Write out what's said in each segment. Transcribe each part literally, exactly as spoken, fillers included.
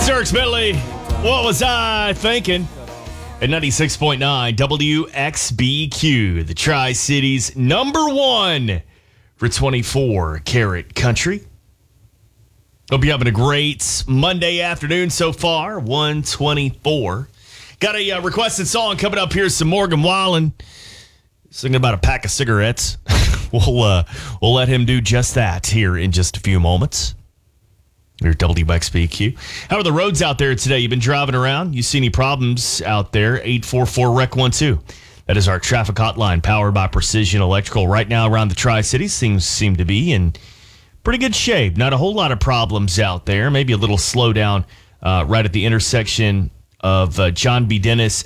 Dierks Bentley, what was I thinking? At ninety-six point nine W X B Q, the Tri-Cities number one for twenty-four karat country. Hope you're having a great Monday afternoon so far, one twenty-four. Got a uh, requested song coming up here, some Morgan Wallen singing about a pack of cigarettes. we'll, uh, we'll let him do just that here in just a few moments. Your W X B Q. How are the roads out there today? You've been driving around? You see any problems out there? eight four four R E C one two. That is our traffic hotline powered by Precision Electrical. Right now around the Tri-Cities, things seem to be in pretty good shape. Not a whole lot of problems out there. Maybe a little slowdown uh, right at the intersection of uh, John B. Dennis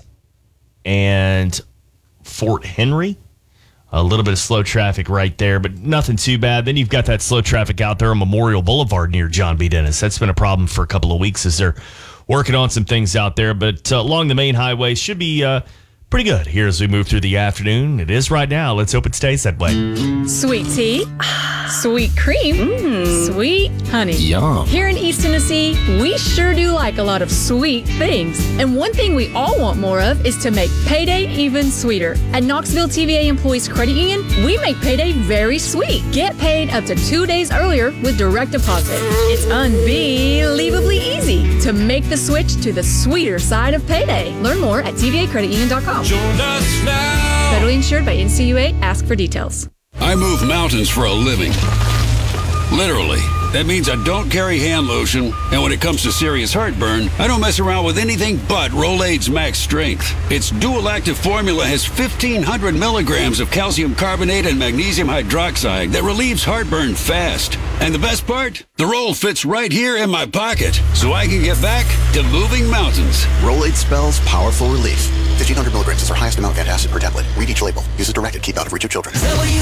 and Fort Henry. A little bit of slow traffic right there, but nothing too bad. Then you've got that slow traffic out there on Memorial Boulevard near John B. Dennis. That's been a problem for a couple of weeks as they're working on some things out there. But uh, along the main highway should be uh, pretty good here as we move through the afternoon. It is right now. Let's hope it stays that way. Sweet tea, sweet cream, mm. sweet honey. Yum. Here in East Tennessee, we sure do like a lot of sweet things. And one thing we all want more of is to make payday even sweeter. At Knoxville T V A Employees Credit Union, we make payday very sweet. Get paid up to two days earlier with direct deposit. It's unbelievably easy to make the switch to the sweeter side of payday. Learn more at T V A credit union dot com. Join us now. Federally insured by N C U A. Ask for details. I move mountains for a living. Literally. That means I don't carry hand lotion, and when it comes to serious heartburn, I don't mess around with anything but Rolaids Max Strength. Its dual-active formula has fifteen hundred milligrams of calcium carbonate and magnesium hydroxide that relieves heartburn fast. And the best part? The roll fits right here in my pocket, so I can get back to moving mountains. Rolaids spells powerful relief. fifteen hundred milligrams is our highest amount of antacid per tablet. Read each label. Use as directed. Keep out of reach of children.